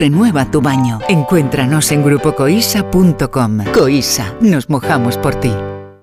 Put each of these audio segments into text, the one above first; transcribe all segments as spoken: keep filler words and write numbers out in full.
Renueva tu baño. Encuéntranos en grupo coisa punto com. Coisa, nos mojamos por ti.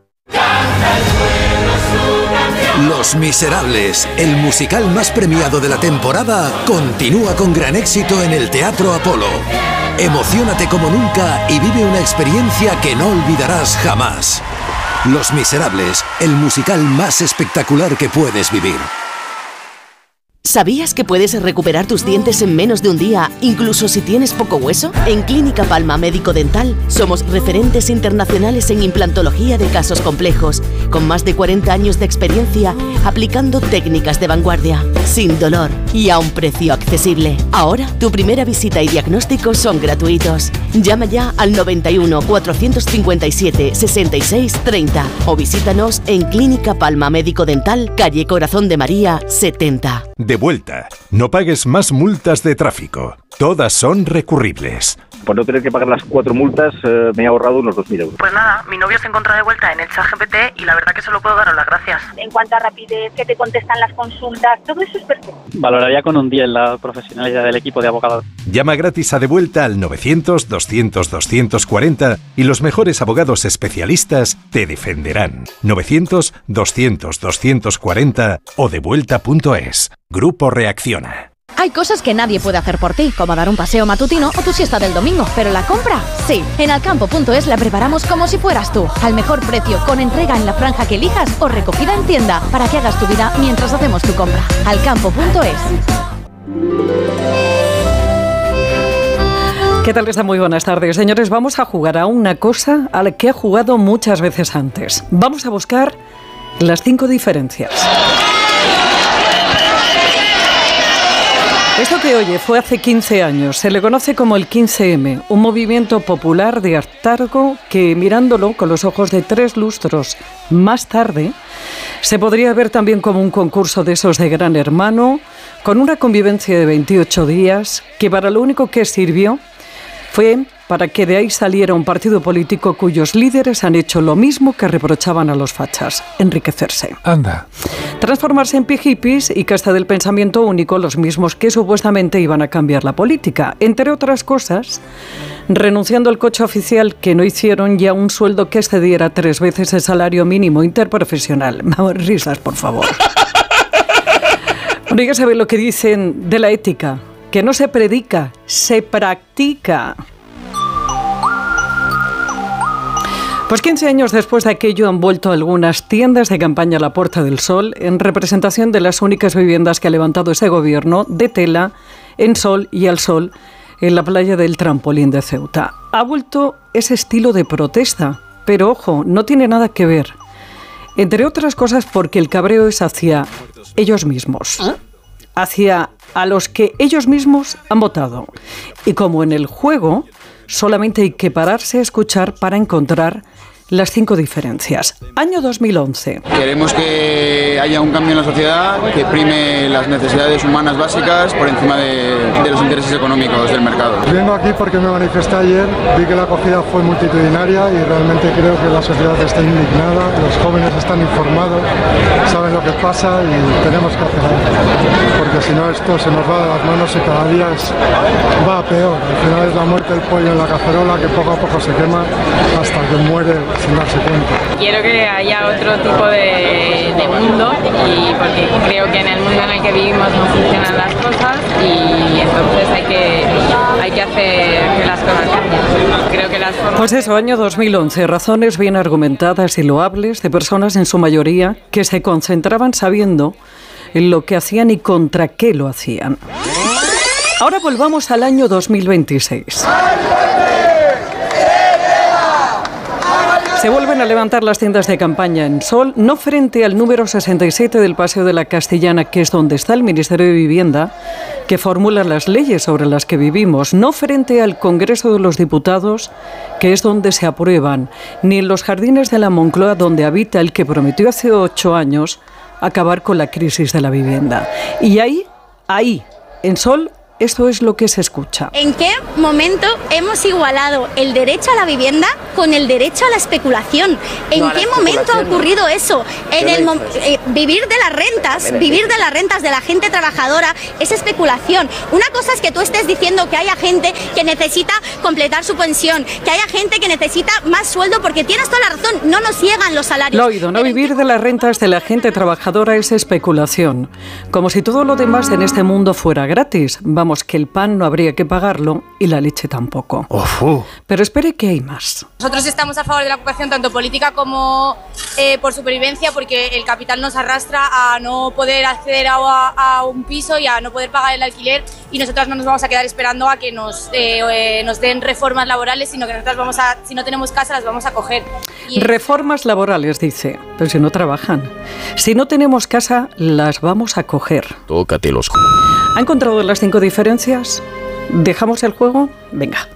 Los Miserables, el musical más premiado de la temporada, continúa con gran éxito en el Teatro Apolo. Emociónate como nunca y vive una experiencia que no olvidarás jamás. Los Miserables, el musical más espectacular que puedes vivir. ¿Sabías que puedes recuperar tus dientes en menos de un día, incluso si tienes poco hueso? En Clínica Palma Médico Dental somos referentes internacionales en implantología de casos complejos, con más de cuarenta años de experiencia aplicando técnicas de vanguardia, sin dolor y a un precio accesible. Ahora, tu primera visita y diagnóstico son gratuitos. Llama ya al noventa y uno, cuatrocientos cincuenta y siete, sesenta y seis, treinta o visítanos en Clínica Palma Médico Dental, calle Corazón de María, setenta. De vuelta. No pagues más multas de tráfico. Todas son recurribles. Por no tener que pagar las cuatro multas, eh, me he ahorrado unos dos mil euros. Pues nada, mi novio se encontró de vuelta en el ChatGPT y la verdad que solo puedo daros las gracias. En cuanto a rapidez, que te contestan las consultas, todo eso es perfecto. Valoraría con un diez la profesionalidad del equipo de abogados. Llama gratis a De Vuelta al novecientos, doscientos, doscientos cuarenta y los mejores abogados especialistas te defenderán. novecientos, doscientos, doscientos cuarenta o devuelta punto es. Grupo Reacciona. Hay cosas que nadie puede hacer por ti, como dar un paseo matutino o tu siesta del domingo, pero la compra, sí. En alcampo punto es la preparamos como si fueras tú, al mejor precio, con entrega en la franja que elijas o recogida en tienda, para que hagas tu vida mientras hacemos tu compra. alcampo punto es. ¿Qué tal? Está muy buenas tardes, señores. Vamos a jugar a una cosa a la que he jugado muchas veces antes. Vamos a buscar las cinco diferencias. Esto que oye fue hace quince años, se le conoce como el quince eme, un movimiento popular de hartazgo que, mirándolo con los ojos de tres lustros más tarde, se podría ver también como un concurso de esos de Gran Hermano, con una convivencia de veintiocho días, que para lo único que sirvió fue para que de ahí saliera un partido político cuyos líderes han hecho lo mismo que reprochaban a los fachas: enriquecerse. Anda. Transformarse en pijipis y casta del pensamiento único, los mismos que supuestamente iban a cambiar la política. Entre otras cosas, renunciando al coche oficial que no hicieron y a un sueldo que excediera tres veces el salario mínimo interprofesional. Vamos, risas, por favor. Bueno, ya saben lo que dicen de la ética, que no se predica, se practica. Pues quince años después de aquello han vuelto algunas tiendas de campaña a la Puerta del Sol en representación de las únicas viviendas que ha levantado ese gobierno de tela, en sol y al sol, en la playa del Trampolín de Ceuta. Ha vuelto ese estilo de protesta, pero ojo, no tiene nada que ver. Entre otras cosas porque el cabreo es hacia ellos mismos, hacia a los que ellos mismos han votado. Y como en el juego, solamente hay que pararse a escuchar para encontrar las cinco diferencias. Año dos mil once. Queremos que haya un cambio en la sociedad que prime las necesidades humanas básicas por encima de, de los intereses económicos del mercado. Vengo aquí porque me manifesté ayer, vi que la acogida fue multitudinaria y realmente creo que la sociedad está indignada, los jóvenes están informados, saben lo que pasa y tenemos que hacer algo, porque si no esto se nos va de las manos y cada día es, va a peor. Al final es la muerte del pollo en la cacerola que poco a poco se quema hasta que muere sin darse cuenta. Quiero que haya otro tipo de, de mundo, y porque creo que en el mundo en el que vivimos no funcionan las cosas y entonces hay que, hay que hacer que las cosas cambien. Creo que las formas... Pues eso, año dos mil once, razones bien argumentadas y loables de personas en su mayoría que se concentraban sabiendo en lo que hacían y contra qué lo hacían. Ahora volvamos al año dos mil veintiséis. Se vuelven a levantar las tiendas de campaña en sol, no frente al número sesenta y siete del Paseo de la Castellana, que es donde está el Ministerio de Vivienda, que formula las leyes sobre las que vivimos, no frente al Congreso de los Diputados, que es donde se aprueban, ni en los jardines de la Moncloa, donde habita el que prometió hace ocho años acabar con la crisis de la vivienda. Y ahí, ahí, en sol, esto es lo que se escucha. ¿En qué momento hemos igualado el derecho a la vivienda con el derecho a la especulación? ¿En no, qué momento ha ocurrido no. eso? En el eh, vivir de las rentas, vivir de las rentas de la gente trabajadora es especulación. Una cosa es que tú estés diciendo que haya gente que necesita completar su pensión, que haya gente que necesita más sueldo, porque tienes toda la razón, no nos llegan los salarios. Lo oído, no vivir de las rentas de la gente trabajadora es especulación. Como si todo lo demás en este mundo fuera gratis. Vamos, que el pan no habría que pagarlo y la leche tampoco. Ojo. Pero espere que hay más. Nosotros estamos a favor de la ocupación tanto política como eh, por supervivencia, porque el capital nos arrastra a no poder acceder a, a un piso y a no poder pagar el alquiler, y nosotras no nos vamos a quedar esperando a que nos, eh, eh, nos den reformas laborales, sino que nosotras vamos a, si no tenemos casa, las vamos a coger. Y reformas laborales, dice, pero si no trabajan. Si no tenemos casa, las vamos a coger. Tócate los... ¿Ha encontrado las cinco diferencias? ¿Dejamos el juego? Venga.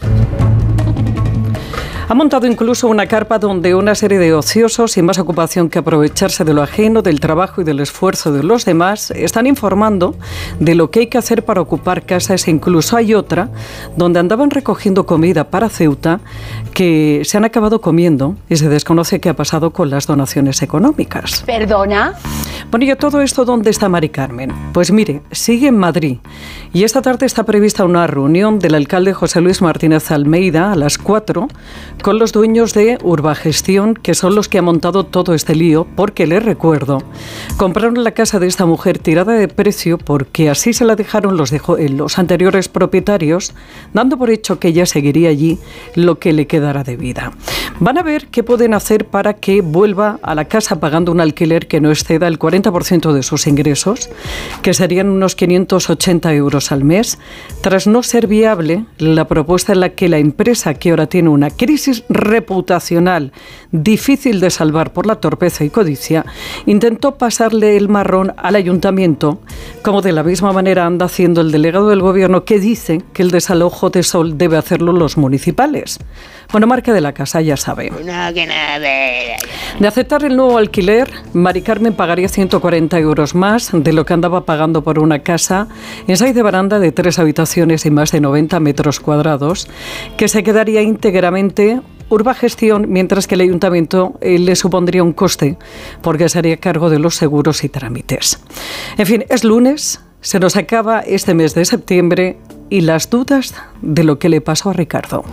Ha montado incluso una carpa donde una serie de ociosos, sin más ocupación que aprovecharse de lo ajeno, del trabajo y del esfuerzo de los demás, están informando de lo que hay que hacer para ocupar casas. E incluso hay otra donde andaban recogiendo comida para Ceuta que se han acabado comiendo y se desconoce qué ha pasado con las donaciones económicas. ¿Perdona? Bueno, ¿y todo esto dónde está Mari Carmen? Pues mire, sigue en Madrid. Y esta tarde está prevista una reunión del alcalde José Luis Martínez Almeida a las cuatro con los dueños de Urbagestión, que son los que han montado todo este lío, porque les recuerdo, compraron la casa de esta mujer tirada de precio porque así se la dejaron los, dejó, eh, los anteriores propietarios, dando por hecho que ella seguiría allí lo que le quedara de vida. Van a ver qué pueden hacer para que vuelva a la casa pagando un alquiler que no exceda el cuarenta por ciento de sus ingresos, que serían unos quinientos ochenta euros al mes, tras no ser viable la propuesta en la que la empresa, que ahora tiene una crisis reputacional difícil de salvar por la torpeza y codicia, intentó pasarle el marrón al ayuntamiento, como de la misma manera anda haciendo el delegado del gobierno, que dice que el desalojo de Sol debe hacerlo los municipales. Bueno, marca de la casa, ya sabe. No, que nada. De aceptar el nuevo alquiler, Mari Carmen pagaría ciento cuarenta euros más de lo que andaba pagando por una casa en Saiz de Baranda de tres habitaciones y más de noventa metros cuadrados, que se quedaría íntegramente Urbagestión, mientras que el ayuntamiento eh, le supondría un coste porque se haría cargo de los seguros y trámites. En fin, es lunes, se nos acaba este mes de septiembre y las dudas de lo que le pasó a Ricardo.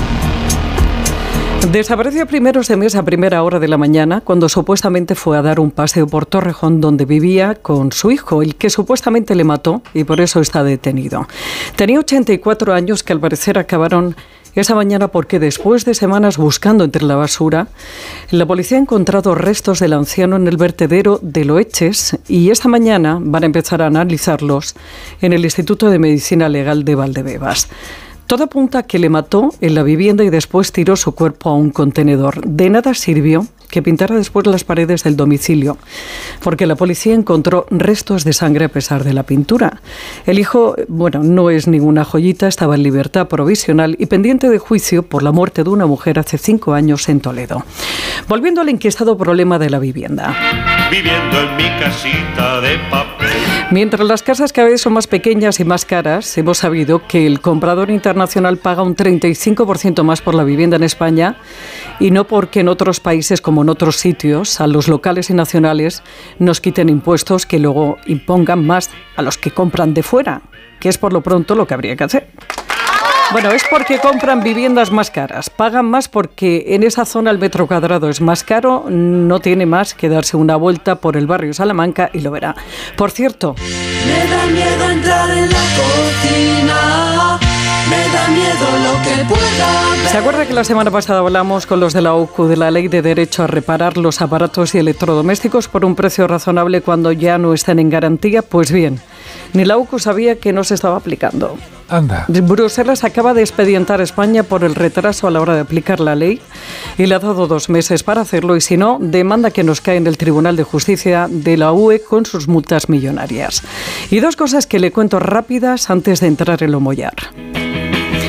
Desapareció primeros de mes a primera hora de la mañana, cuando supuestamente fue a dar un paseo por Torrejón, donde vivía con su hijo, el que supuestamente le mató y por eso está detenido. Tenía ochenta y cuatro años, que al parecer acabaron esa mañana porque después de semanas buscando entre la basura, la policía ha encontrado restos del anciano en el vertedero de Loeches y esta mañana van a empezar a analizarlos en el Instituto de Medicina Legal de Valdebebas. Todo apunta a que le mató en la vivienda y después tiró su cuerpo a un contenedor. De nada sirvió que pintara después las paredes del domicilio, porque la policía encontró restos de sangre a pesar de la pintura. El hijo, bueno, no es ninguna joyita, estaba en libertad provisional y pendiente de juicio por la muerte de una mujer hace cinco años en Toledo. Volviendo al inquietado problema de la vivienda. Viviendo en mi casita de papel. Mientras las casas cada vez son más pequeñas y más caras, hemos sabido que el comprador internacional paga un treinta y cinco por ciento más por la vivienda en España, y no porque en otros países como en otros sitios a los locales y nacionales nos quiten impuestos que luego impongan más a los que compran de fuera, que es por lo pronto lo que habría que hacer. Bueno, es porque compran viviendas más caras, pagan más porque en esa zona el metro cuadrado es más caro, no tiene más que darse una vuelta por el barrio Salamanca y lo verá. Por cierto, me da miedo entrar en la cocina, me da miedo lo que pueda ver. ¿Se acuerda que la semana pasada hablamos con los de la O C U de la Ley de Derecho a Reparar los Aparatos y Electrodomésticos por un precio razonable cuando ya no están en garantía? Pues bien, ni la O C U sabía que no se estaba aplicando. Anda. Bruselas acaba de expedientar a España por el retraso a la hora de aplicar la ley y le ha dado dos meses para hacerlo, y si no, demanda que nos cae en el Tribunal de Justicia de la U E con sus multas millonarias. Y dos cosas que le cuento rápidas antes de entrar en lo mollar.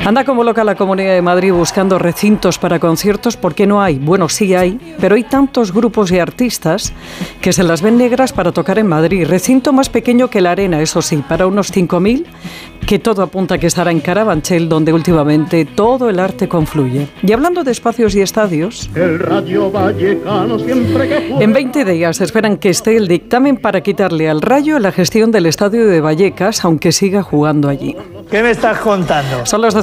Anda como loca la Comunidad de Madrid buscando recintos para conciertos porque no hay. Bueno, sí hay, pero hay tantos grupos y artistas que se las ven negras para tocar en Madrid. Recinto más pequeño que la Arena, eso sí, para unos cinco mil, que todo apunta a que estará en Carabanchel, donde últimamente todo el arte confluye. Y hablando de espacios y estadios, el Rayo Vallecano siempre que pueda. En veinte días esperan que esté el dictamen para quitarle al Rayo la gestión del estadio de Vallecas, aunque siga jugando allí. ¿Qué me estás contando? Son las doce